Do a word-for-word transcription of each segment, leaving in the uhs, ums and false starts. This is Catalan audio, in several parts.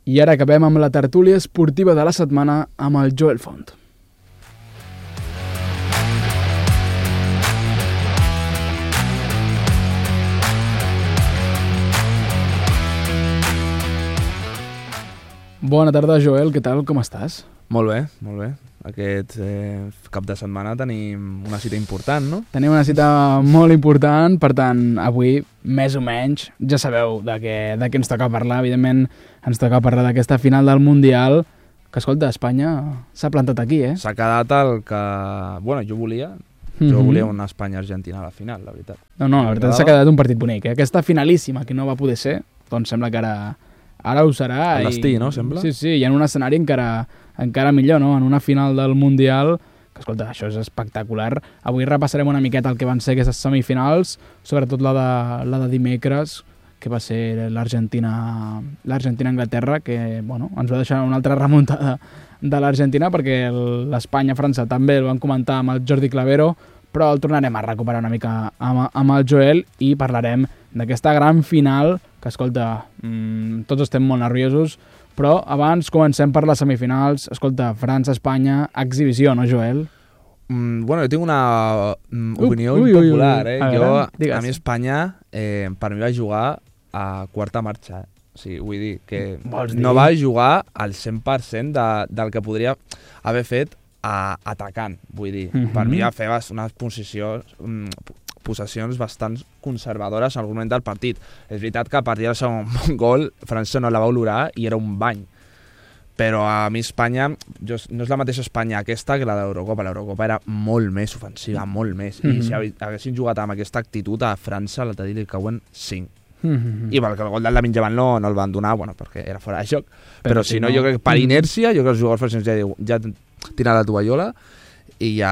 I ara acabem amb la tertúlia esportiva de la setmana amb el Joel Font. Bona tarda, Joel, què tal, com estàs? Molt bé, molt bé. Aquest eh, cap de setmana tenim una cita important, no? Tenim una cita molt important, per tant, avui, més o menys, ja sabeu de què, de què ens toca parlar. Evidentment, ens toca parlar d'aquesta final del Mundial, que, escolta, Espanya s'ha plantat aquí, eh? S'ha quedat el que... Bueno, jo volia... Mm-hmm. Jo volia una Espanya-Argentina a la final, la veritat. No, no, la veritat s'ha quedat un partit bonic, eh? Aquesta finalíssima, que no va poder ser, doncs sembla que ara... Ara ho serà. El destí, no, sembla? Sí, sí, i en un escenari encara, encara millor, no? En una final del Mundial, que, escolta, això és espectacular. Avui repassarem una miqueta el que van ser aquestes semifinals, sobretot la de, la de dimecres, que va ser l'Argentina l'Argentina-Anglaterra, que, bueno, ens va deixar una altra remuntada de l'Argentina, perquè l'Espanya-França també el van comentar amb el Jordi Clavero, però el tornarem a recuperar una mica amb, amb el Joel i parlarem d'aquesta gran final que, escolta, mmm, tots estem molt nerviosos, però abans comencem per les semifinals. Escolta, França-Espanya, exhibició, no, Joel? Mm, bueno, jo tinc una mm, opinió ui, impopular, ui, ui. eh? A, jo, veure, a mi Espanya, eh, per mi va jugar a quarta marxa. O sigui, vull dir que no va jugar al cent per cent de, del que podria haver fet a, atacant, vull dir. Mm-hmm. Per mi va fer unes posicions... Mm, possessions bastant conservadores en algun moment del partit. És veritat que a partir del segon gol França no la va olorar i era un bany. Però a mi Espanya, jo, no és la mateixa Espanya aquesta que la de l'Eurocopa. L'Eurocopa era molt més ofensiva, molt més. Mm-hmm. I si haguessin jugat amb aquesta actitud a França, l'altre dia li cauen cinc. Mm-hmm. I perquè el gol del Lamine Yamal no, no el van donar, bueno, perquè era fora de joc. Però, Però si no, no, jo crec que per inèrcia, jo crec que els jugadors francesos ja, ja tiren la tovallola i ja...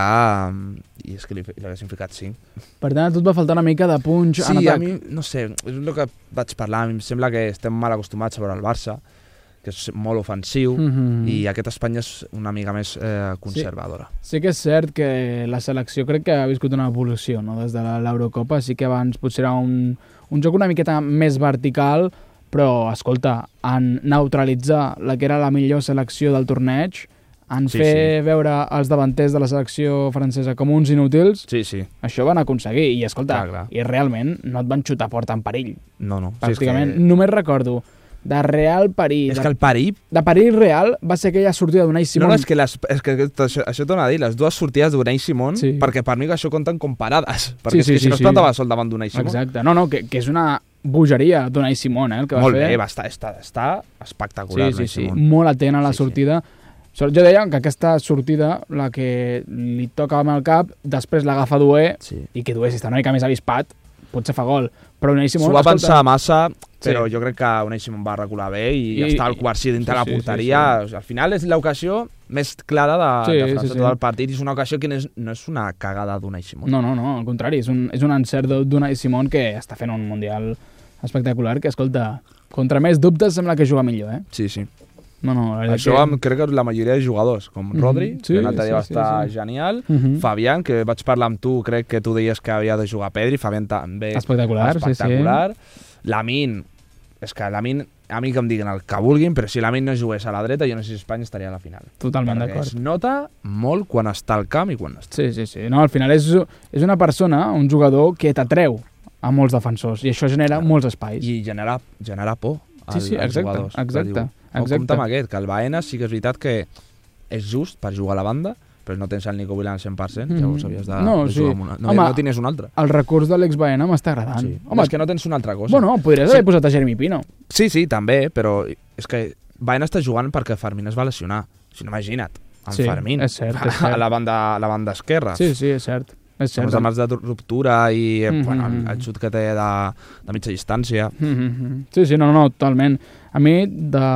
i és que li, li haguessin ficat cinc. Per tant, a tu et va faltar una mica de punx sí, en atac. Sí, a mi, no sé, és el que vaig parlar, a mi em sembla que estem mal acostumats a veure el Barça, que és molt ofensiu, mm-hmm. i aquest Espanya és una mica més eh, conservadora. Sí. sí que és cert que la selecció crec que ha viscut una evolució, no? Des de l'Eurocopa, sí que abans potser era un, un joc una miqueta més vertical, però, escolta, en neutralitzar la que era la millor selecció del torneig, en sí, fer sí. veure els davanters de la selecció francesa com uns inútils, sí, sí. això van aconseguir. I, escolta, clar, clar. i realment no et van xutar porta en perill. No, no. Pràcticament. Sí, és que... Només recordo de Real París... És de, que el perill... De perill real va ser aquella sortida d'Unai Simón... No, no, és que, les, és que això, això t'ho dir, les dues sortides d'Unai Simón, sí. perquè per mi que això compten com parades. Perquè sí, sí, és que si sí, no es plantava sí. sol davant d'Unai Simón... Exacte. No, no, que, que és una bogeria d'Unai Simón, eh, el que va Molt fer. Molt bé, va estar, està, està espectacular, sí, sí, Unai Simón. Sí, molt atent a la sí, sortida... Sí. Jo deia que aquesta sortida, la que li toca amb el cap, després l'agafa Doué, sí. i que Doué, si està una mica més avispat, potser fa gol. Però Unai Simón... S'ho va escolta... pensar massa, però sí. jo crec que Unai Simón va recular bé i, I està al quart sí dintre sí, la porteria. Sí, sí, sí. Al final és l'ocasió més clara de, sí, de França, sí, sí. tot el partit, i és una ocasió que no és, no és una cagada d'Unai Simón. No, no, no, al contrari, és un, és un encert d'Unai Simón que està fent un mundial espectacular, que, escolta, contra més dubtes sembla que juga millor, eh? Sí, sí. No, no, això que... crec que la majoria de jugadors, com mm-hmm. Rodri, sí, que l'altre dia va sí, estar sí, sí. genial, mm-hmm. Fabián, que vaig parlar amb tu, crec que tu deies que havia de jugar Pedri, Fabián també espectacular, espectacular. Sí, sí. Lamine, és que Lamine, a mi que em diguin el que vulguin, però si Lamine no jugués a la dreta, jo no sé si Espanya estaria a la final. Totalment d'acord. Es nota molt quan està al camp i quan no està. Sí, sí, sí. No, al final és, és una persona, un jugador que t'atreu a molts defensors, i això genera ja. molts espais. I genera, genera por al, sí, sí, exacte, als jugadors. Exacte. O compte amb aquest, que el Baena sí que és veritat que és just per jugar a la banda, però no tens el Nico Williams al cent per cent, mm. llavors havies de, no, de sí. jugar amb una. No, Home, no tens un altre. El recurs de l'ex Baena m'està agradant. Sí. Home, és que no tens una altra cosa. Bueno, podries sí. haver posat a Jeremy Pino. Sí, sí, també, però és que Baena està jugant perquè Fermín es va lesionar. Si no, imagina't, en sí, Fermín és cert, és cert. a la banda, a la banda esquerra. Sí, sí, és cert. És cert. Amb els de ruptura i mm-hmm. bueno, el, el xut que té de, de mitja distància. Mm-hmm. Sí, sí, no, no, totalment. A mi, de...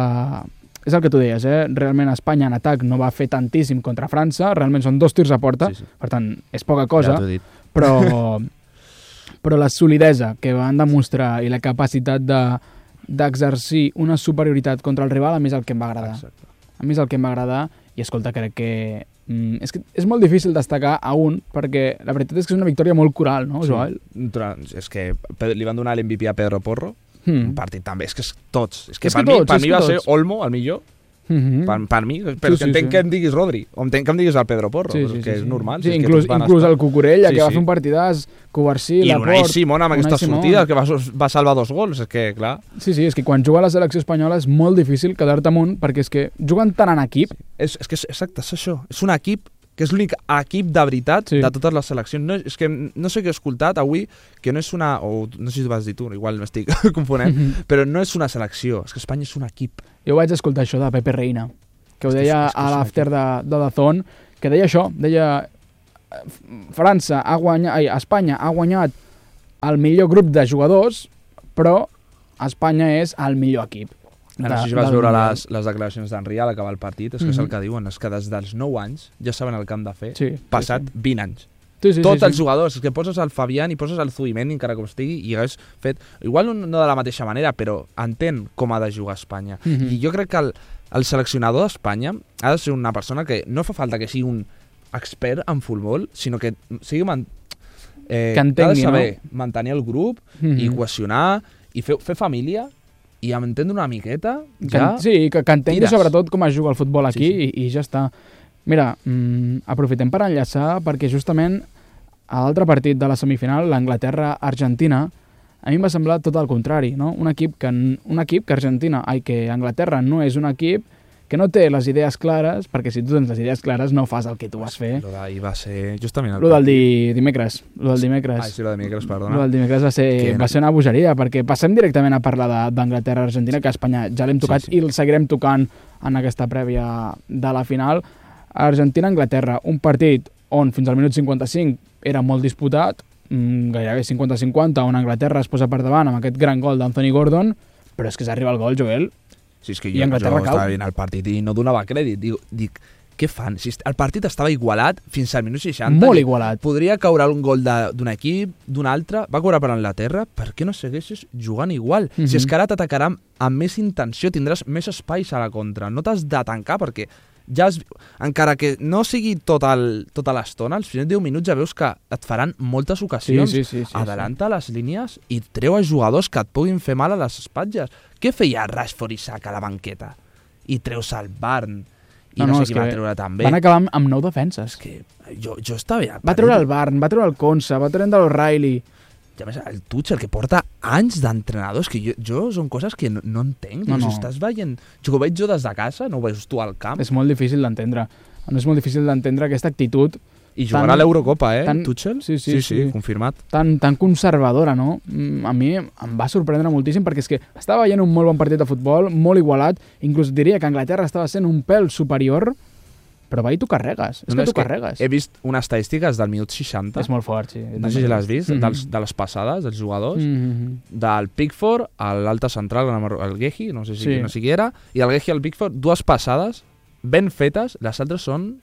és el que tu deies, eh? Realment Espanya en atac no va fer tantíssim contra França, realment són dos tirs a porta, sí, sí. per tant, és poca cosa, ja t'ho he dit. però, però la solidesa que van demostrar i la capacitat de, d'exercir una superioritat contra el rival, a mi és el que em va agradar. Exacte. A mi és el que em va agradar, i escolta, crec que Mm, és que és molt difícil destacar a un, perquè la veritat és que és una victòria molt coral, no, Joel? Sí. És que li van donar l'M V P a Pedro Porro, mm. un partit també, és que és tots. És que és per, que mi, tots, per mi va tots. ser Olmo el millor. Mm-hmm. Per, per mi, però sí, sí, entenc sí. que em diguis Rodri, o entenc que em diguis el Pedro Porro, sí, sí, que sí, és normal. Sí, si és inclús, que inclús el Cucurella, sí, que va sí. fer un partidàs, Covarsí, I Laporte... I Unai Simón amb aquesta sortida, que va, va salvar dos gols, és que, clar... Sí, sí, és que quan juga a la selecció espanyola és molt difícil quedar-te amunt, perquè és que juguen tant en equip... Sí. És, és que és, exacte, és això, és un equip que és l'únic equip de veritat sí. de totes les seleccions. No, és que no sé què he escoltat avui, que no és una... O no sé si ho vas dir tu, igual m'estic confonent, mm-hmm. però no és una selecció, és que Espanya és un equip. Jo vaig escoltar això de Pepe Reina, que ho deia a l'after de, de Dazón, que deia això, deia França ha guanyat, ai, Espanya ha guanyat el millor grup de jugadors, però Espanya és el millor equip. De, no sé si vas veure les, les declaracions d'Henry a l'acabar el partit, és que mm-hmm. és el que diuen, és que des dels nou anys ja saben el que han de fer, sí, passat sí, sí. vint anys. Sí, sí, Tots sí, els sí. jugadors, és que poses el Fabián i poses el Zubimendi, encara com estigui, i hagués fet... Igual no de la mateixa manera, però entén com ha de jugar Espanya. Mm-hmm. I jo crec que el, el seleccionador d'Espanya ha de ser una persona que no fa falta que sigui un expert en futbol, sinó que sigui... Man... Eh, que entengui, ha de saber no? mantenir el grup mm-hmm. i cohesionar i fer, fer família i entendre una miqueta, ja... Que, sí, que, que entengui tires. Sobretot com es juga el futbol aquí sí, sí. I, i ja està. Mira, mmm, aprofitem per enllaçar perquè justament a l'altre partit de la semifinal, l'Anglaterra-Argentina, a mi em va semblar tot el contrari, no? Un equip que, un equip que Argentina, ai, que Anglaterra no és un equip que no té les idees clares, perquè si tu tens les idees clares no fas el que tu vas fer. Lo d'ahir va ser justament... El lo del di... dimecres. Lo del dimecres. Ah, sí, lo del dimecres, perdona. Lo del dimecres va ser, que... va ser una bogeria, perquè passem directament a parlar d'Anglaterra-Argentina, que a Espanya ja l'hem tocat sí, sí. i el seguirem tocant en aquesta prèvia de la final. Argentina-Anglaterra, un partit on fins al minut cinquanta-cinc era molt disputat, gairebé cinquanta cinquanta, on Anglaterra es posa per davant amb aquest gran gol d'Anthony Gordon, però és que s'arriba el gol, Joel. Sí, és que jo, jo estava veient el partit i no donava crèdit. Dic, dic què fan? Si el partit estava igualat fins al minut seixanta. Molt igualat. Podria caure un gol d'un equip, d'un altre, va caure per Anglaterra, per què no segueixes jugant igual? Mm-hmm. Si és que ara t'atacaran amb més intenció, tindràs més espais a la contra, no t'has de tancar perquè ja has, encara que no sigui tot el, tota l'estona, als primers deu minuts ja veus que et faran moltes ocasions. Sí, sí, sí, sí, Adelanta sí. les línies i treu a jugadors que et puguin fer mal a les espatlles. Què feia Rashford i Saka a la banqueta? I treus el Barn i no, no, no sé qui va treure també. Van acabar amb, amb nou defenses. Que jo, jo estava bé. Va treure el Barn, va treure el Konsa, va treure l'O'Reilly. I a més, el Tuchel, que porta anys d'entrenadors, que jo, jo són coses que no, no entenc. No, no. Si estàs veient... Jo ho veig jo des de casa, no ho veus tu al camp. És molt difícil d'entendre. És molt difícil d'entendre aquesta actitud. I jugarà a l'Eurocopa, eh, tan, Tuchel? Sí sí, sí, sí, sí, confirmat. Tan, tan conservadora, no? A mi em va sorprendre moltíssim perquè és que estava veient un molt bon partit de futbol, molt igualat, inclús diria que Anglaterra estava sent un pèl superior, però va i tu carregues, és no, que tu carregues. He vist unes estadístiques del minut seixanta. És molt fort, sí. No sé si l'has vist, mm-hmm. dels, de les passades, dels jugadors, mm-hmm. del Pickford, a l'alta central, el Gehi, no sé si, sí. no sé qui era, i el Gehi i el Pickford, dues passades ben fetes, les altres són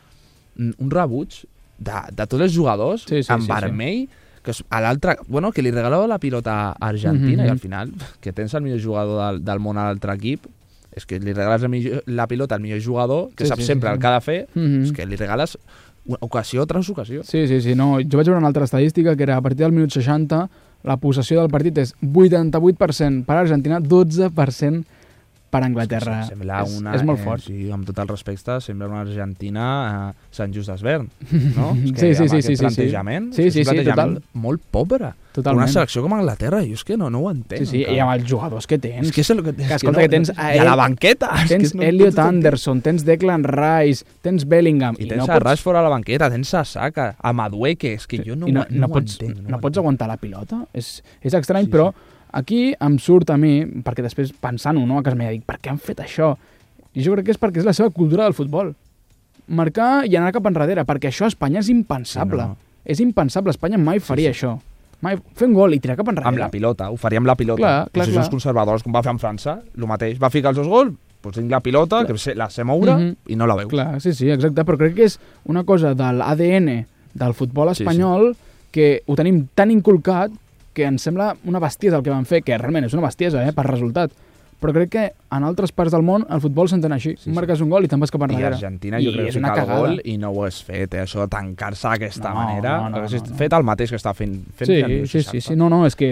un rebuig de, de tots els jugadors sí, sí, en sí, vermell sí. Que a l'altre, bueno, que li regalava la pilota a Argentina mm-hmm. i al final que tens el millor jugador del, del món a l'altre equip, és que li regales la, millor, la pilota al millor jugador que sí, sap sí, sempre sí, el que ha de fer, mm-hmm. és que li regales ocasió tras ocasió. Sí, sí, sí, no, jo vaig veure una altra estadística que era a partir del minut seixanta la possessió del partit és vuitanta-vuit per cent per Argentina, dotze per cent per Anglaterra. Sí, sembla és, una, és molt fort. Eh, sí, amb tot el respecte, sembla una Argentina eh, Sant Just d'Esvern, no? És que sí, sí, sí, sí, plantejament, sí, sí, és un sí, plantejament total. molt pobre. Totalment. Una selecció com Anglaterra, jo és que no, no ho entenc. Sí, sí, i amb els jugadors que tens. És que és el que, que, que escolta, no, que tens a, a la banqueta. Tens no, Elliot no Anderson, tens Declan Rice, tens Bellingham. I, i tens no a pots... Rashford a la banqueta, tens a Saka, a Madueke, és que jo no, no, no, no pots, ho entenc. No, no pots aguantar la pilota? És, és estrany, sí, però... Sí. Aquí em surt a mi, perquè després pensant-ho, no, a casa meva, dic, per què han fet això? I jo crec que és perquè és la seva cultura del futbol. Marcar i anar cap enrere, perquè això a Espanya és impensable. Sí, no. És impensable, Espanya mai faria sí, sí. això. Mai fer un gol i tirar cap enrere. Amb la pilota, ho faria amb la pilota. Clar, clar, si clar. Els conservadors, com va fer en França, el mateix. Va ficar els dos gols, doncs tinc la pilota, clar. Que la sé moure mm-hmm. i no la veu. Clar, sí, sí, exacte, però crec que és una cosa de l'A D N del futbol espanyol sí, sí. que ho tenim tan inculcat que em sembla una bestiesa el que van fer, que realment és una bestiesa, eh, per resultat. Però crec que en altres parts del món el futbol s'entén així. Sí, sí. Marques un gol i te'n vas cap enrere. I Argentina jo crec que fica el gol i no ho has fet, eh? Això de tancar-se d'aquesta no, manera. No, no, Hagués no, no. fet el mateix que està fent, fent sí, sí, sí, sí, no, no, és que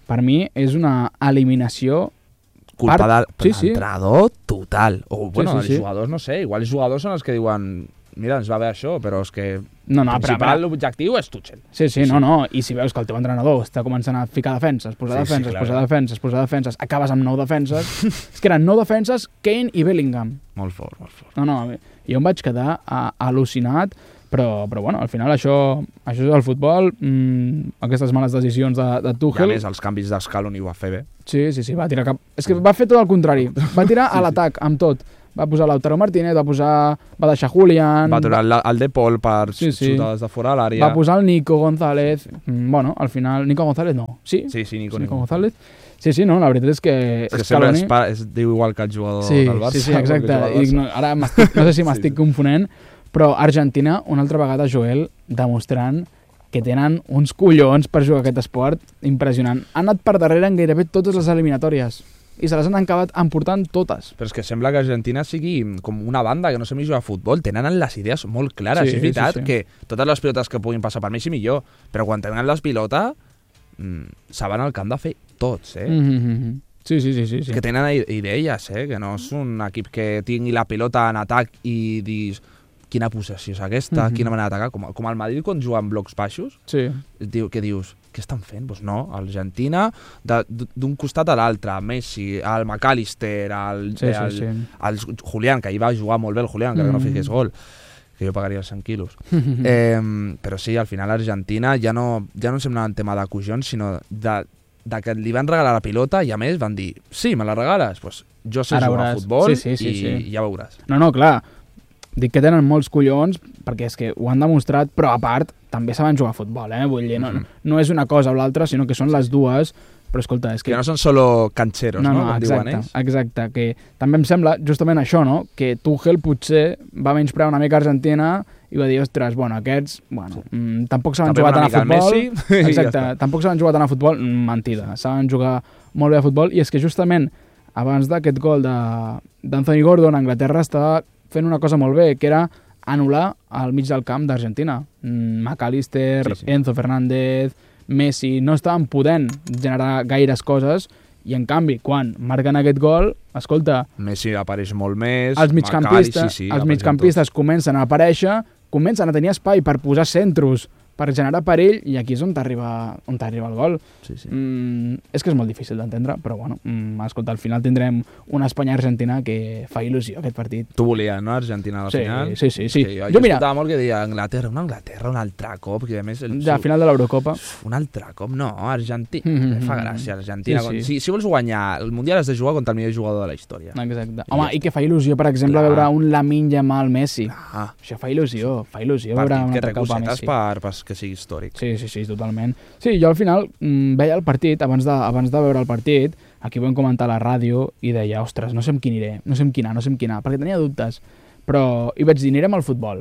per mi és una eliminació... Culpa part... de sí, l'entrenador sí. total. O, bueno, sí, sí, els sí. jugadors, no sé, igual els jugadors són els que diuen mira, ens va bé això, però és que no, no, el principal l'objectiu és Tuchel. Sí, sí, sí, no, no, i si veus que el teu entrenador està començant a ficar defenses, posar sí, defenses, sí, posar defenses, posar defenses, acabes amb nou defenses, és que eren nou defenses, Kane i Bellingham. Molt fort, molt fort. No, no, jo em vaig quedar a, al·lucinat, però, però bueno, al final això, això és el futbol, mmm, aquestes males decisions de, de Tuchel. I a més, els canvis d'Escaloni ho va fer bé. Sí, sí, sí, va tirar cap... És que va fer tot el contrari, va tirar sí, a l'atac, amb tot. Va posar Lautaro Martínez, va posar... va deixar Julián... Va aturar va... el De Paul per sí, sí. xutades de fora a l'àrea. Va posar el Nico González. Mm, bueno, al final... Nico González no. Sí? Sí, sí, Nico, sí, Nico González. Sí, sí, no, la veritat és que... És que Escaloni... sempre es, pa... es diu igual que el jugador sí, del Barça. Sí, sí, exacte. I no, ara no sé si m'estic sí, sí. confonent, però Argentina, una altra vegada, Joel, demostrant que tenen uns collons per jugar aquest esport impressionant. Han anat per darrere en gairebé totes les eliminatòries i se les han acabat emportant totes. Però és que sembla que Argentina sigui com una banda que no sap ni jugar a futbol, tenen les idees molt clares. Sí, és veritat sí, sí. que totes les pilotes que puguin passar per mi sí millor, però quan tenen les pilotes mmm, saben el que han de fer tots, eh? Mm-hmm. Sí, sí, sí, sí, sí. Que tenen idees, eh? Que no és un equip que tingui la pilota en atac i dis quina possessió és aquesta, mm-hmm. quina manera d'atacar, com, com el Madrid quan juga en blocs baixos, sí. diu, que dius, què estan fent? Doncs no, Argentina d'un costat a l'altre, Messi, el McAllister, el, sí, el, sí, sí. el Julián, que ahir va jugar molt bé el Julián, que mm. no fiqués gol, que jo pagaria els cent quilos. eh, però sí, al final Argentina ja no, ja no sembla un tema de cojons, sinó de, de que li van regalar la pilota i a més van dir, sí, me la regales, pues jo sé Ara jugar a futbol sí, sí, sí, i sí. ja veuràs. No, no, clar, dic que tenen molts collons perquè és que ho han demostrat, però a part també saben jugar a futbol, eh? Vull dir, no, mm-hmm. no és una cosa o l'altra, sinó que són les dues, però escolta, és que... Que no són solo cancheros, no? No, no, exacte, diuen ells. Exacte, que també em sembla justament això, no? Que Tuchel potser va menysprear una mica Argentina i va dir, ostres, bueno, aquests, bueno, sí. mmm, tampoc saben jugar tant a futbol. Exacte, ja tampoc saben jugar tant a futbol, mentida, saben jugar molt bé a futbol, i és que justament abans d'aquest gol d'Anthony Gordon, Anglaterra estava fent una cosa molt bé, que era anul·lar al mig del camp d'Argentina. McAllister, sí, sí. Enzo Fernández, Messi, no estaven podent generar gaires coses, i en canvi, quan marquen aquest gol, escolta... Messi apareix molt més... Els migcampistes, sí, sí, els migcampistes comencen a aparèixer, comencen a tenir espai per posar centros, per generar perill, i aquí és on t'arriba on t'arriba el gol. Sí, sí. Mm, és que és molt difícil d'entendre, però bueno, mm, escolta, al final tindrem una Espanya-Argentina que fa il·lusió, aquest partit. Tu volies, no, Argentina a la sí, final? Sí, sí, sí. Jo, jo, jo mira, escoltava molt que deia Anglaterra, una Anglaterra, un altre cop, que a més... El ja, a final de l'Eurocopa. Un altre cop, no, Argentina. Mm -hmm. Fa gràcia, Argentina. Sí, sí. Si, si vols guanyar el Mundial has de jugar contra el millor jugador de la història. Exacte. I home, i que fa il·lusió, per exemple, Clar. veure un Lamine Yamal Messi. Ah. Això fa il·lusió, fa il·lusió veure un altre cop a Messi. Per, per que sigui històric. Sí, sí, sí, totalment. Sí, jo al final mmm, veia el partit, abans de, abans de veure el partit, aquí vam comentar a la ràdio i deia, ostres, no sé amb qui aniré, no sé amb qui anar, no sé amb qui anar, perquè tenia dubtes. Però hi vaig dir, anirem al futbol.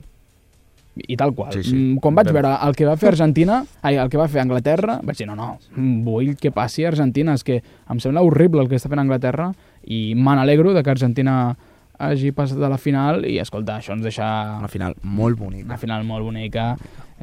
I tal qual. Sí, sí. Mm, quan vaig veure el que va fer Argentina, ai, el que va fer Anglaterra, vaig dir, no, no, vull que passi a Argentina, és que em sembla horrible el que està fent Anglaterra i me n'alegro de que Argentina hagi passat a la final i, escolta, això ens deixa... Una final molt bonica. Una final molt bonica.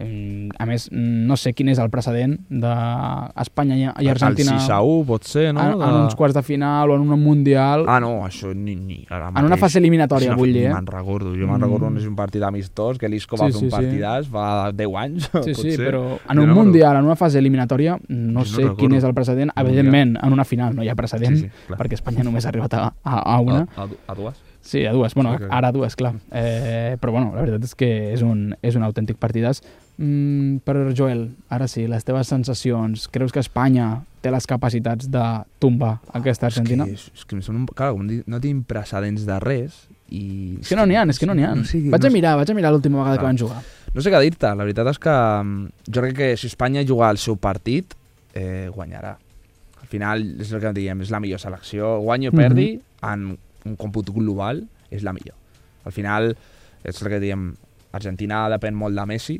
A més, no sé quin és el precedent d'Espanya i Argentina... El sis a u, pot ser, no? En, en uns quarts de final o en un mundial... Ah, no, això ni... ni en una fase eliminatòria, no, vull dir, eh? Me'n recordo, jo me'n mm. recordo és un partit amistós, que l'Isco va sí, fer un sí, partidàs sí. fa deu anys, Sí, sí, ser. però en un no mundial, en una fase eliminatòria, no, no sé recordo. Quin és el precedent. Evidentment, en una final no hi ha precedent, sí, sí, perquè Espanya només ha arribat a, a, a una. A, a, a dues? Sí, a dues. Bueno, ara a dues, clar. Eh, però bueno, la veritat és que és un, és un autèntic partidàs. Mm, però Joel, ara sí, les teves sensacions, creus que Espanya té les capacitats de tombar aquesta Argentina? És que, és que un, clar, com dic, no tinc precedents de res i... És que no n'hi ha, és que no n'hi ha. No sigui, vaig a mirar, vaig a mirar l'última vegada clar. que van jugar. No sé què dir-te, la veritat és que jo crec que si Espanya juga el seu partit, eh, guanyarà. Al final, és el que diem, és la millor selecció. Guanyi o perdi, mm-hmm. en un còmput global, és la millor. Al final, és el que diem, Argentina depèn molt de Messi,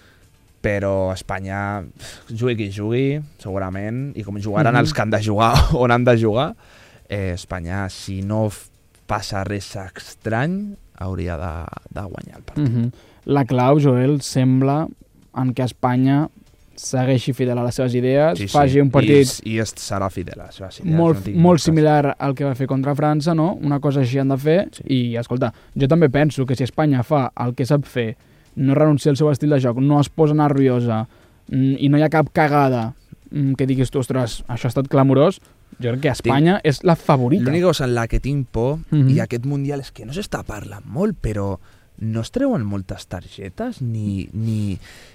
però Espanya jugui qui jugui, segurament, i com jugaran mm-hmm. els que han de jugar on han de jugar, eh, Espanya, si no passa res estrany, hauria de, de guanyar el partit. Mm-hmm. La clau, Joel, sembla en què Espanya segueixi fidel a les seves idees, sí, sí. faci un partit... I, i serà fidel a les seves idees. Molt, no molt similar al que va fer contra França, no? Una cosa així han de fer, sí. I, escolta, jo també penso que si Espanya fa el que sap fer, no renuncia al seu estil de joc, no es posa nerviosa i no hi ha cap cagada que diguis tu, ostres, això ha estat clamorós, jo crec que Espanya tinc... és la favorita. L'única cosa en la que tinc por, mm-hmm. i aquest Mundial, és que no s'està parlant molt, però no es treuen moltes targetes, ni... ni...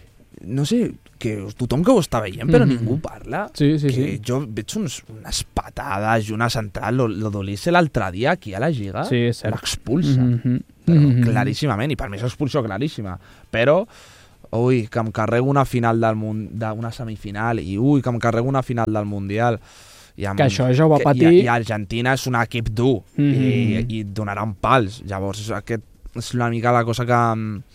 no sé, que tothom que ho està veient, però mm-hmm. ningú parla. Sí, sí, que sí. Jo veig uns, unes patades i una central, lo, lo d'Olise l'altre dia aquí a la Lliga, sí, l'expulsa. Mm-hmm. Però mm-hmm. claríssimament, i per mi és expulsió claríssima. Però, ui, que em carrego una final del mund... d'una semifinal, i ui, que em carrego una final del Mundial. I amb, que això ja ho va patir... I, i Argentina és un equip dur, mm-hmm. i, i donaran pals. Llavors, aquest és una mica la cosa que...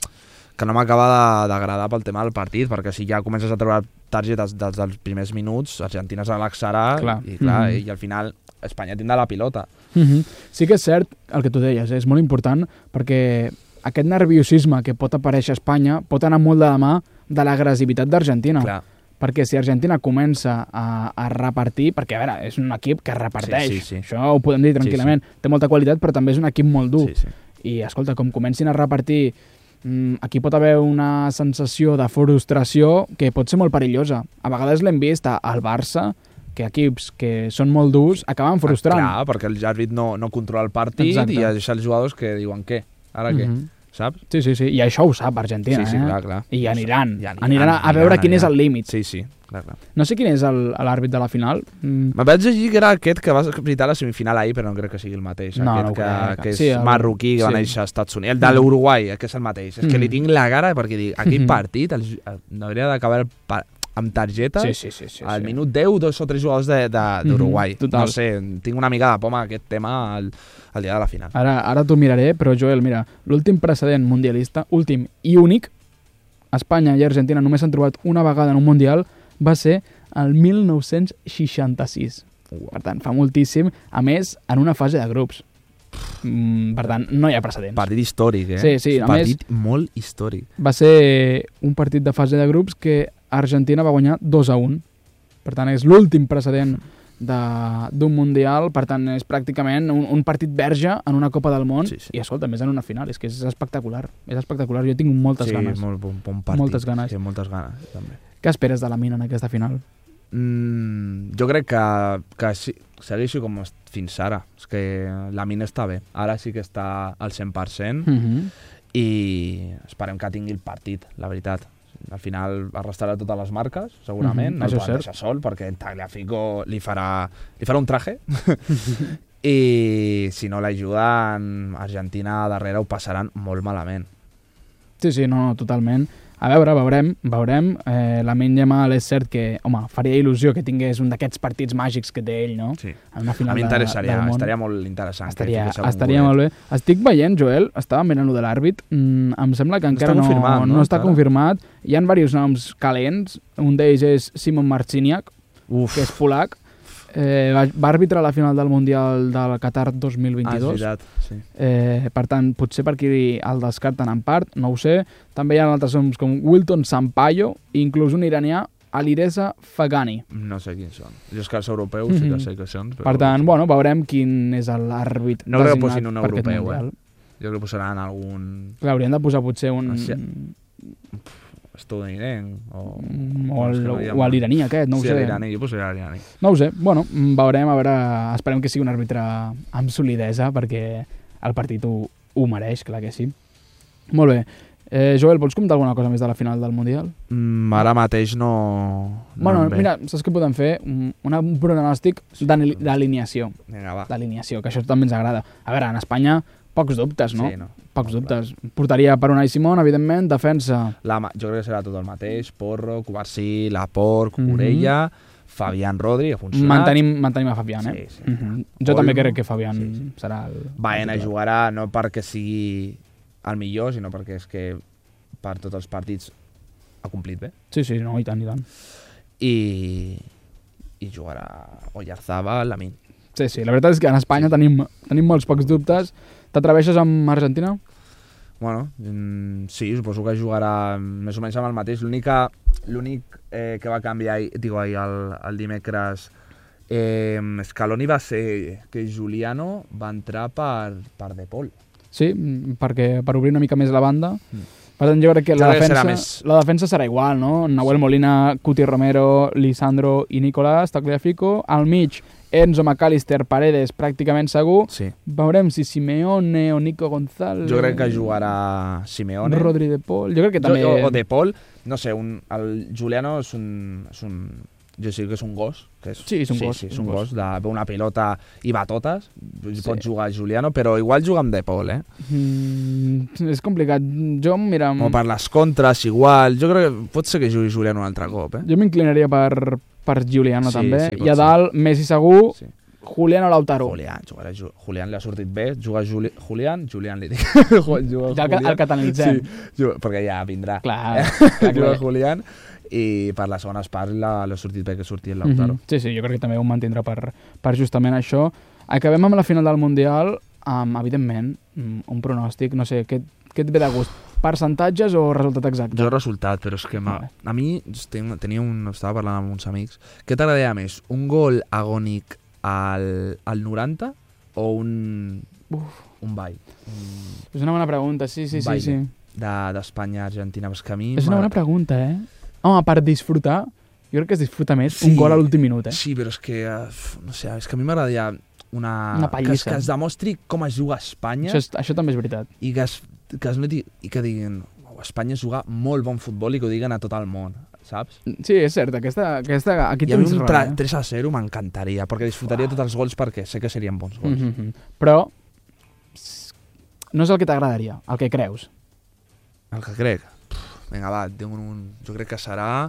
que no m'acaba d'agradar pel tema del partit, perquè si ja comences a treure targetes des dels primers minuts, Argentina es relaxarà clar. i, clar, mm-hmm. i al final Espanya tindrà la pilota. Mm-hmm. Sí que és cert el que tu deies, eh? És molt important perquè aquest nerviosisme que pot aparèixer a Espanya pot anar molt de la mà de l'agressivitat d'Argentina. Clar. Perquè si Argentina comença a, a repartir, perquè a veure, és un equip que reparteix, sí, sí, sí. Això ho podem dir tranquil·lament, sí, sí. Té molta qualitat però també és un equip molt dur. Sí, sí. I escolta, com comencin a repartir, aquí pot haver una sensació de frustració que pot ser molt perillosa. A vegades l'hem vist al Barça, que equips que són molt durs acaben frustrant. Ah, clar, perquè el àrbit no, no controla el partit. Exacte. I deixa els jugadors que diuen què? Ara què? Mm-hmm. Saps? Sí, sí, sí. I això ho sap Argentina, sí, sí, eh? clar, clar. I aniran. I aniran, aniran a, a veure aniran, quin és el límit. Sí, sí, clar, clar. No sé quin és l'àrbit de la final. Mm. Me vaig llegir que era aquest que va visitar la semifinal ahir, però no crec que sigui el mateix. No, aquest no que, crec. que és sí, el... marroquí, que sí. va néixer als Estats Units. El de l'Uruguai, que és el mateix. Mm. És que li tinc la cara perquè dic, aquell partit el, el, no hauria d'acabar amb targetes sí, sí, sí, sí, al sí. minut deu, dos o tres jugadors d'Uruguai. Mm-hmm, no sé, tinc una mica de poma aquest tema al, al dia de la final. Ara, ara t'ho miraré, però Joel, mira, l'últim precedent mundialista, últim i únic, Espanya i Argentina només s'han trobat una vegada en un mundial, va ser el mil nou-cents seixanta-sis. Per tant, fa moltíssim, a més, en una fase de grups. Mm, per tant, no hi ha precedents. Partit històric, eh? Sí, sí, a partit més, molt històric. Va ser un partit de fase de grups que Argentina va guanyar dos a un. Per tant, és l'últim precedent d'un mundial, per tant, és pràcticament un, un partit verge en una Copa del Món, sí, sí. I escolta, més en una final, és que és espectacular. És espectacular, jo tinc moltes sí, ganes. Sí, molt bon, bon partit. Moltes ganes. Sí, moltes ganes, també. Què esperes de la Mina en aquesta final? Mm, jo crec que, que sí, segueixi com fins ara. És que la Mina està bé. Ara sí que està al cent per cent mm-hmm. i esperem que tingui el partit, la veritat. Al final arrastrarà totes les marques, segurament. Mm-hmm. No el poden deixar sol, perquè Tagliafico li farà, li farà un traje. I si no l'ajuden, Argentina darrere ho passaran molt malament. Sí, sí, no, no, totalment. A veure, veurem, veurem. Eh, Lamine Yamal és cert que, home, faria il·lusió que tingués un d'aquests partits màgics que té ell, no? Sí. En una final a mi interessaria, de, estaria molt interessant. Estaria, estaria molt bé. Estic veient, Joel, estava mirant-ho de l'àrbit, mm, em sembla que encara no, no, no, no està encara confirmat. Hi ha diversos noms calents, un d'ells és Simon Marciniak, Uf. que és polac, eh, va, va arbitrar la final del Mundial del Qatar dos mil vint-i-dos. Ah, és veritat, sí. Eh, per tant, potser per aquí el descarten en part, no ho sé. També hi ha altres noms com Wilton Sampaio i inclús un iranià, Alireza Fagani. No sé quins són. Jo és que els europeus mm-hmm. sí que sé que són. Però... Per tant, bueno, veurem quin és l'àrbit no crec que posin un europeu, eh? Jo crec que posaran algun... Clar, haurien de posar potser un... Sí. Estadounidenc o... O, el, no o l'iraní aquest, no ho sí, sé. Sí, l'iraní, jo posaria l'iraní. No ho sé, bueno, veurem, a veure, esperem que sigui un àrbitre amb solidesa perquè el partit ho, ho mereix, clar que sí. Molt bé. Eh, Joel, vols comentar alguna cosa més de la final del Mundial? Mm, ara mateix no... no bueno, mira, saps què podem fer? Un, un pronòstic d'alineació. Vinga, va. D'alineació, que això també ens agrada. A veure, en Espanya, pocs dubtes, no? Sí, no. Pocs dubtes. Portaria per Unai Simón, evidentment, defensa... La, jo crec que serà tot el mateix. Porro, Cubarsí, Laporte, Cucurella... Mm-hmm. Fabián Rodri, ha funcionat. Mantenim, mantenim a Fabián, eh? Sí, sí. Mm-hmm. Jo Olmo, també crec que Fabián sí, sí. serà el... Baena jugarà no perquè sigui el millor, sinó perquè és que per tots els partits ha complit bé. Sí, sí, no, i tant, i tant. I, i jugarà Oyarzabal, Lamine. Sí, sí, la veritat és que en Espanya sí. tenim, tenim molts pocs dubtes. T'atreveixes amb Argentina? Bueno, mm, sí, suposo que jugarà més o menys amb el mateix. L'únic eh, que va canviar digo, ahir, el, el dimecres eh, Scaloni va ser que Giuliano va entrar per, per De Paul. Sí, perquè per obrir una mica més la banda. Mm. Per tant, jo crec que la, jo defensa, més... la defensa serà igual, no? Nahuel Molina, Cuti Romero, Lisandro i Nicolás, Tagliafico. Al mig, Enzo, McAllister, Paredes, pràcticament segur. Sí. Veurem si Simeone o Nico González... Jo crec que jugarà Simeone. Rodri De Paul. Jo crec que també... Jo, o, o De Paul, no sé, un, el Giuliano és un... És un jo sé que és un gos. Que és, sí, és un sí, gos. Sí, és un gos. gos de veure una pilota i va a totes. Sí. Pot jugar Giuliano, però igual juga amb De Paul, eh? Mm, és complicat. Jo, mira... O per les contres, igual. Jo crec que pot ser que jugui Giuliano un altre cop, eh? Jo m'inclinaria per, per Giuliano, sí, també. Sí, I a dalt, ser. Messi segur, sí. Julián o Lautaro. Julián, jugarà, Julián li ha sortit bé. Juga Juli, Julián, Julián li dic. Juga ja el, el catalitzem. Sí, juga, perquè ja vindrà. Clar. Eh? clar juga Julián. I per les segones parts l'ha sortit bé que sortia el Lautaro. Mm-hmm. Sí, sí, jo crec que també ho mantindrà per, per justament això. Acabem amb la final del Mundial, amb, evidentment, un pronòstic, no sé, què, què et ve de gust? Percentatges o resultat exacte? Jo resultat, però és que a, a mi tenia un, estava parlant amb uns amics. Què t'agradaria més? Un gol agònic al, al noranta o un, Uf. un ball? Un, és una bona pregunta, sí, sí, sí. sí. D'Espanya-Argentina, de, que a mi... És una bona pregunta, eh? Home, per disfrutar, jo crec que es disfruta més sí, un gol a l'últim minut, eh? Sí, però és que, uh, no sé, és que a mi m'agradaria una... Una que, es, que es demostri com es juga a Espanya. Això, és, això també és veritat. I que, es, que, es noti, i que diguin, oh, Espanya juga molt bon futbol i que ho diguen a tot el món, saps? Sí, és cert, aquesta, aquesta, aquí tens raó. I a mi un raó, tres a zero m'encantaria, perquè disfrutaria wow. tots els gols perquè sé que serien bons gols. Mm-hmm. Però no és el que t'agradaria, el que creus. El que crec? Vinga, va, tinc un... jo crec que serà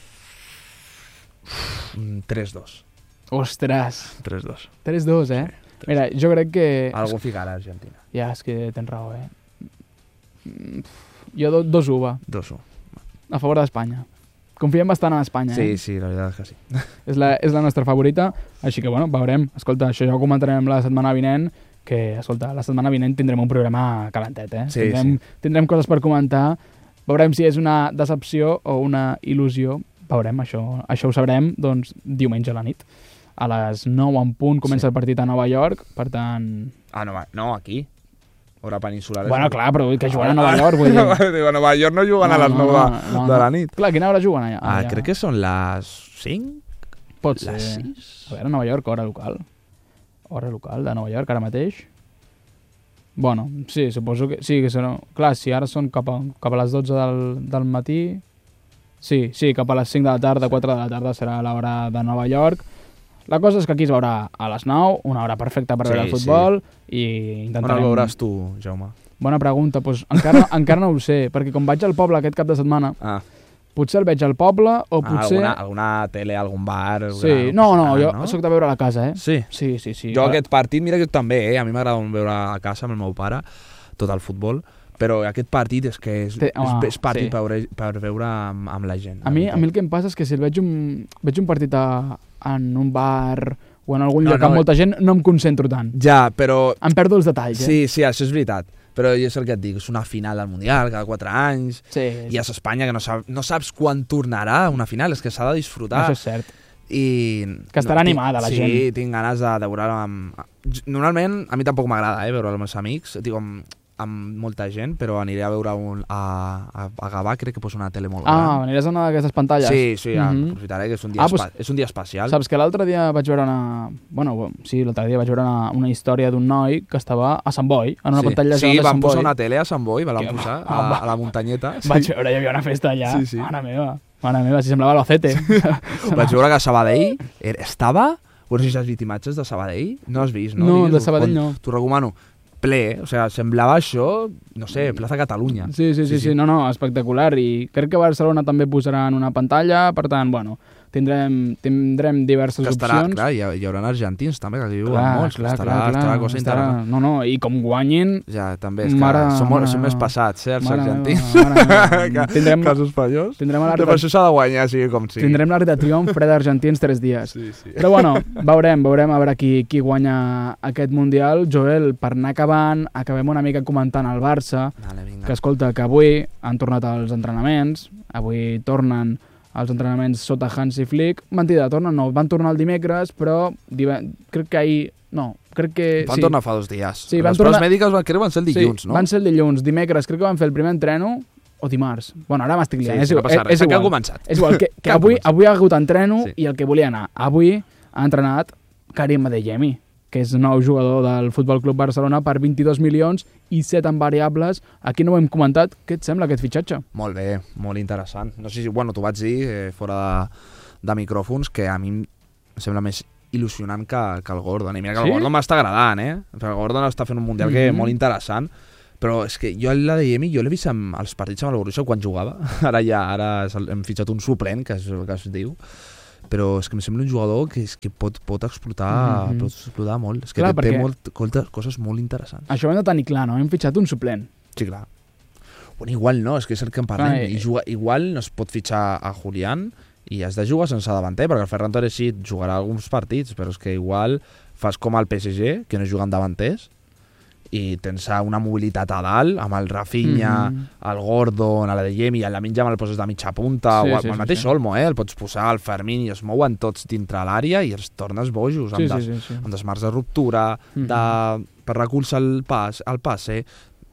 tres dos. Ostres! tres dos. tres dos, eh? Sí, mira, jo crec que... Algú ficarà a Argentina. Ja, és que tens raó, eh? Jo dos u, va. dos u. A favor d'Espanya. Confiem bastant en Espanya, sí, eh? Sí, sí, la veritat és que sí. és, la, és la nostra favorita, així que, bueno, veurem. Escolta, això ja ho comentarem la setmana vinent, que, escolta, la setmana vinent tindrem un programa calentet, eh? Sí, tindrem, sí. Tindrem coses per comentar. Veurem si és una decepció o una il·lusió. Veurem, això, això ho sabrem doncs, diumenge a la nit. A les nou en punt comença sí. el partit a Nova York, per tant... Ah, no, no aquí. Hora peninsular. Bueno, és... clar, però que juguen a Nova York, vull dir. A Nova York no juguen no, a les nou no, no, no, de la nit. Clar, a quina hora juguen allà? Ah, allà? Crec que són les cinc? Pot ser. Les sis? A veure, Nova York, hora local. Hora local de Nova York, ara mateix. Bueno, sí, suposo que... Sí, que són... Clar, si ara són cap a, cap a les dotze del, del matí... Sí, sí, cap a les cinc de la tarda, quatre de la tarda serà l'hora de Nova York. La cosa és que aquí es veurà a les nou, una hora perfecta per sí, veure el futbol, sí. I intentarem... On el veuràs tu, Jaume? Bona pregunta, doncs encara, encara no ho sé, perquè com vaig al poble aquest cap de setmana... Ah. Potser el veig al poble o potser... Ah, alguna, alguna tele, algun bar... Alguna... Sí, no, no, jo no? soc de veure a la casa, eh? Sí? Sí, sí, sí. Jo aquest partit, mira que també, eh? A mi m'agrada veure a casa amb el meu pare, tot el futbol, però aquest partit és que és, Té, home, és, és partit sí. per, veure, per veure amb, amb la gent. A mi, a mi el que em passa és que si el veig un, veig un partit a, en un bar o en algun no, lloc no, amb molta gent, no em concentro tant. Ja, però... Em perdo els detalls, eh? Sí, sí, això és veritat. Però jo és el que et dic, és una final del Mundial cada quatre anys, sí, i és Espanya que no, sap, no saps quan tornarà una final, és que s'ha de disfrutar. Això és cert. I que estarà no, animada la sí, gent. Sí, tinc ganes de, de veure-ho amb... Normalment, a mi tampoc m'agrada eh, veure-ho amb els amics, dic, amb, amb molta gent, però aniré a veure un, a, a, a Gavà, crec que posa una tele molt gran. Ah, aniràs a una d'aquestes pantalles? Sí, sí, ja, mm-hmm. aprofitaré, que és un dia, ah, pues, és un dia especial. Saps que l'altre dia vaig veure una... Bueno, sí, l'altre dia vaig veure una, una història d'un noi que estava a Sant Boi, en una sí. pantalla sí, de Sant Boi. Sí, van posar una tele a Sant Boi, la van posar a, a la muntanyeta. Vaig sí. veure, hi havia una festa allà. Sí, sí. Mare meva, mare meva, si semblava l'Ocete. Vaig veure que a Sabadell estava... Veure si has vist imatges de Sabadell? No has vist, no? No, Digues, de Sabadell no. T'ho recomano. Ple, o sigui, semblava això, no sé, plaça Catalunya. Sí, sí, sí, sí, sí, no, no, espectacular, i crec que Barcelona també posaran una pantalla, per tant, bueno, tindrem, tindrem diverses que estarà, opcions. Clar, hi, ha, hi haurà argentins també, que diuen molts, clar, estarà, clar, estarà cosa estarà... interessant. No, no, i com guanyin... Ja, també, és que mare, som, molt, mare, som més passats, eh, els mare, argentins. Mare, mare, que, tindrem, que els espanyols. Tindrem de per això s'ha de guanyar, sigui com sigui. Tindrem l'arc de triomf fred d'argentins tres dies. Sí, sí. Però bueno, veurem, veurem a veure qui, qui guanya aquest Mundial. Joel, per anar acabant, acabem una mica comentant el Barça, vale, que escolta, que avui han tornat als entrenaments, avui tornen els entrenaments sota Hansi Flick. Mentida, tornen, no, van tornar el dimecres, però crec que ahir... No, crec que... Van sí. tornar fa dos dies. Sí, les tornar... proves mèdiques van, crec que van ser el dilluns, sí, no? van ser el dilluns. Dimecres crec que van fer el primer entreno, o dimarts. Bueno, ara m'estic liant. Sí, és, no passa res, és igual. que ha començat. És igual, que, que avui, avui ha hagut entreno sí. i el que volia anar. Avui ha entrenat Karim Adeyemi, que és nou jugador del Futbol Club Barcelona per vint-i-dos milions i set en variables. Aquí no ho hem comentat. Què et sembla aquest fitxatge? Molt bé, molt interessant. No sé si, bueno, t'ho vaig dir eh, fora de, de micròfons, que a mi em sembla més il·lusionant que, que el Gordon. I mira que el sí? Gordon m'està agradant, eh? El Gordon està fent un mundial mm-hmm. que molt interessant, però és que jo la de Yemi, jo l'he vist amb els partits amb el Borussia quan jugava. Ara ja, ara hem fitxat un suplent, que és el que es diu, però és que em sembla un jugador que, és que pot, pot, explotar, mm-hmm. pot explotar molt. És que clar, té, té molt, moltes coses molt interessants. Això ho hem de tenir clar, no? Hem fitxat un suplent. Sí, clar. Bueno, igual no, és que és el que en parlem. I juga, igual no es pot fitxar a Julián i has de jugar sense davanter, perquè el Ferran Torres sí jugarà alguns partits, però és que igual fas com al P S G, que no juguen davanters, i tens una mobilitat a dalt, amb el Rafinha, mm-hmm. el Gordon, l'Adeyemi, i el Lamine Yamal el poses de mitja punta, sí, o el, sí, el mateix sí, Olmo, eh? El pots posar al Fermín i es mouen tots dintre l'àrea i els tornes bojos, amb, sí, des, sí, sí, sí. amb desmarcs de ruptura, mm-hmm. de, per recolzar el pas, el passe.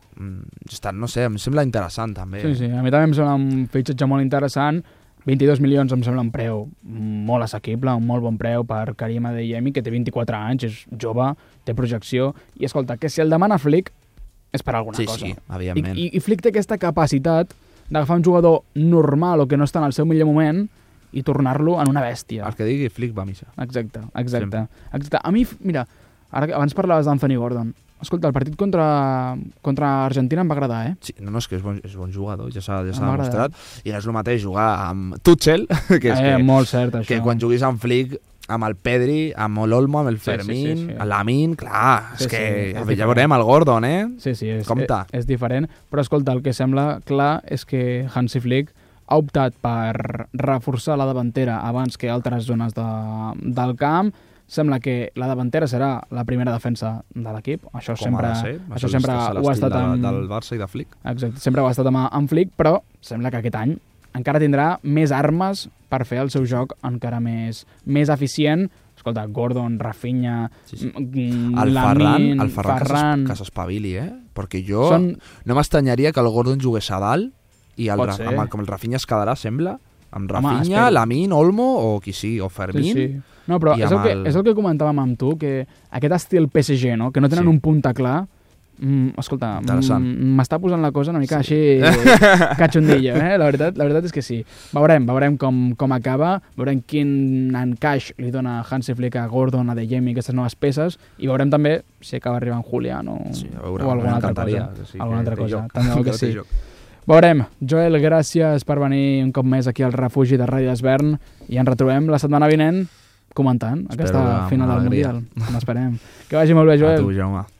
Està, no sé, em sembla interessant també. Sí, sí, a mi també em sembla un fitxatge molt interessant. vint-i-dos milions em sembla un preu molt assequible, un molt bon preu per Karim Adeyemi, que té vint-i-quatre anys, és jove, té projecció, i escolta, que si el demana Flick és per alguna sí, cosa. Sí, sí, evidentment. I, i, I Flick té aquesta capacitat d'agafar un jugador normal o que no està en el seu millor moment i tornar-lo en una bèstia. El que digui Flick va a missa. Exacte, exacte. exacte. A mi, mira, ara abans parlaves d'Anthony Gordon. Escolta, el partit contra, contra Argentina em va agradar, eh? Sí, no, no, és que és bon, és bon jugador, ja s'ha demostrat. I no és el mateix jugar amb Tuchel, que és eh, que, molt cert, això. que quan juguis amb Flick, amb el Pedri, amb l'Olmo, amb el Fermín, sí, sí, sí, sí. el Lamin, clar, sí, és que sí, és ja veurem el Gordon, eh? Sí, sí, és, Compte. és, és diferent. Però escolta, el que sembla clar és que Hansi Flick ha optat per reforçar la davantera abans que altres zones de, del camp. Sembla que la davantera serà la primera defensa de l'equip. Això Com sempre, ha de ser. això sempre ho ha estat amb... del Barça i de Flick. Exacte, sempre ho ha estat amb, amb Flick, però sembla que aquest any encara tindrà més armes per fer el seu joc encara més, més eficient. Escolta, Gordon, Rafinha, sí, sí. el Lamin, el Ferran, Ferran. que s'espavili, eh? Perquè jo Són... no m'estranyaria que el Gordon jugués a dalt i el, amb el, com el Rafinha es quedarà, sembla, amb Rafinha, Lamin, Olmo o qui sigui, o Fermín. Sí, sí. No, però és el, que, el... és el que comentàvem amb tu, que aquest estil P S G, no? Que no tenen sí. un punta clar, mm, escolta, m'està posant la cosa una mica sí. així catxondilla, eh? La veritat, la veritat és que sí. Veurem, veurem com, com acaba, veurem quin encaix li dona Hansi Flick a Gordon, a Adeyemi, aquestes noves peces, i veurem també si acaba arribant Julián o, sí, veure, o alguna altra cosa. Sí, alguna altra cosa. Joc. També que sí. Veurem. Joel, gràcies per venir un cop més aquí al refugi de Ràdio Esvern i ens retrobem la setmana vinent comentant Espero aquesta final del Mundial. N'esperem. Que vagi molt bé, Joel. A tu, Jaume.